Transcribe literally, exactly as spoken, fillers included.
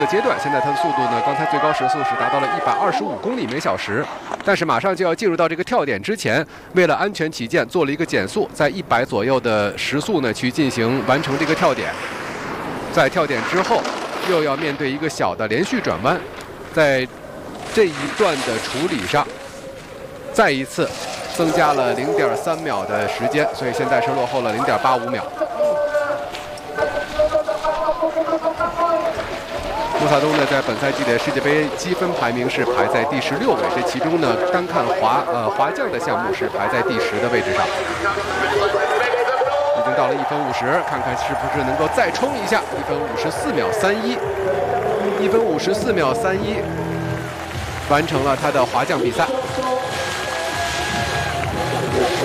的阶段，现在它的速度呢，刚才最高时速是达到了一百二十五公里每小时，但是马上就要进入到这个跳点之前，为了安全起见，做了一个减速，在一百左右的时速呢去进行完成这个跳点。在跳点之后，又要面对一个小的连续转弯，在这一段的处理上，再一次增加了零点三秒的时间，所以现在是落后了零点八五秒。穆萨东呢，在本赛季的世界杯积分排名是排在第十六位，这其中呢，单看滑呃滑降的项目是排在第十的位置上。已经到了一分五十，看看是不是能够再冲一下，一分五十四秒三一，一分五十四秒三一，完成了他的滑降比赛。